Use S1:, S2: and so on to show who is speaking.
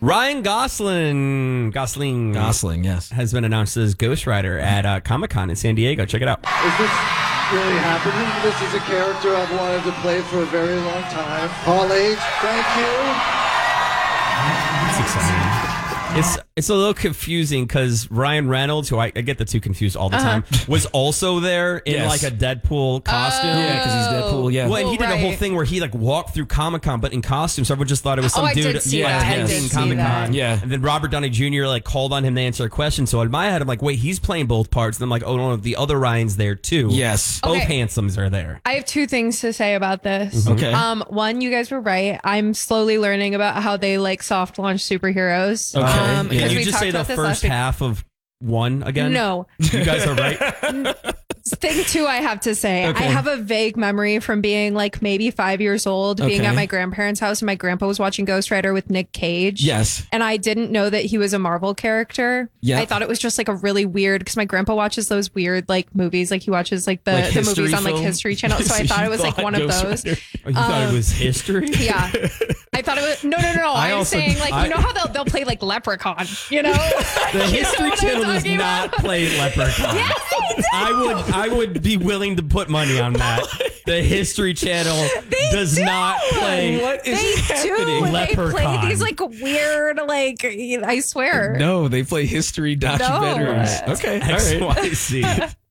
S1: Ryan Gosling,
S2: yes,
S1: has been announced as Ghost Rider at Comic-Con in San Diego. Check it out.
S3: Is this really happening? This is a character I've wanted to play for a very long time. Paul H., thank you.
S1: It's exciting. It's a little confusing because Ryan Reynolds, who I get the two confused all the time, was also there in like a Deadpool costume.
S2: Yeah, because he's Deadpool. Yeah.
S1: Well, and he did a whole thing where he like walked through Comic-Con, but in costume. So everyone just thought it was some dude attending Comic-Con.
S2: Yeah.
S1: And then Robert Downey Jr. like called on him to answer a question. So in my head, I'm like, wait, he's playing both parts. And I'm like, oh no, the other Ryan's there too.
S2: Yes.
S1: Both handsomes are there.
S4: I have two things to say about this.
S2: Okay.
S4: One, you guys were right. I'm slowly learning about how they like soft launch superheroes.
S2: Okay.
S1: Can
S4: we
S1: you just
S4: talked
S1: say the
S4: about this
S1: first
S4: last week.
S1: half of one again?
S4: No.
S1: You guys are right.
S4: Thing two, I have to say,
S2: Okay.
S4: I have a vague memory from being like maybe 5 years old, being
S2: Okay.
S4: at my grandparents' house, and my grandpa was watching Ghost Rider with Nick Cage.
S2: Yes.
S4: And I didn't know that he was a Marvel character.
S2: Yeah.
S4: I thought it was just like a really weird, because my grandpa watches those weird like movies, like he watches like the
S2: History
S4: movies on like
S2: film?
S4: History Channel. So I thought it was like one of
S2: Ghost
S4: those.
S2: Rider.
S1: Oh, you thought it was history?
S4: Yeah. I thought it was no. I'm
S1: also-
S4: saying like you know how they'll play like Leprechaun, you know?
S1: The History
S4: what I'm
S1: Channel does
S4: talking
S1: not
S4: about?
S1: play Leprechaun.
S4: Yes, they do.
S1: I would be willing to put money on that. The History Channel does not play.
S2: What is
S4: They
S2: happening?
S4: do. They play
S1: Leprechaun.
S4: these like weird, like I swear.
S2: No, they play history documentaries. Okay. All right.
S1: XYZ.